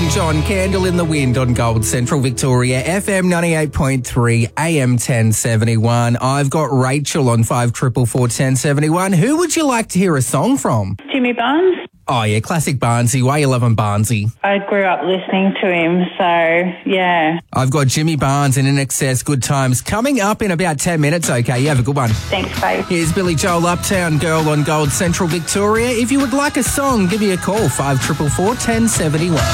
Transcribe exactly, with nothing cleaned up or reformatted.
Elton John, Candle in the Wind on Gold Central Victoria, F M ninety-eight point three, A M ten seventy-one. I've got Rachel on five four four, ten seventy-one. Who would you like to hear a song from? Jimmy Barnes. Oh, yeah, classic Barnesy. Why are you loving Barnesy? I grew up listening to him, so, yeah. I've got Jimmy Barnes and In Excess, Good Times, coming up in about ten minutes, okay? You have a good one. Thanks, babe. Here's Billy Joel, Uptown Girl on Gold Central Victoria. If you would like a song, give me a call, five four four, ten seventy-one.